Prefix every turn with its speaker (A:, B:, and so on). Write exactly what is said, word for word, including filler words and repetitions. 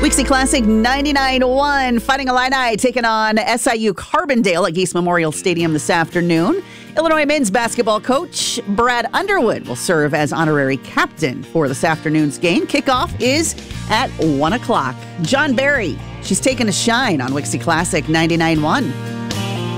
A: Wixie Classic ninety-nine point one, Fighting Illini taking on S I U Carbondale at Geese Memorial Stadium this afternoon. Illinois men's basketball coach Brad Underwood will serve as honorary captain for this afternoon's game. Kickoff is at one o'clock. John Barry, she's taking a shine on Wixie Classic ninety-nine point one.